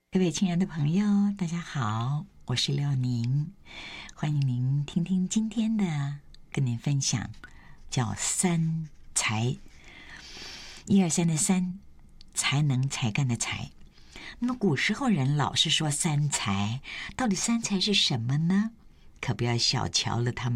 各位亲爱的朋友，大家好，我是廖宁，欢迎您听听今天的跟您分享，叫三才，一二三的三，才能才干的才。那么古时候人老是说三才，到底三才是什么呢？可不要小瞧了他们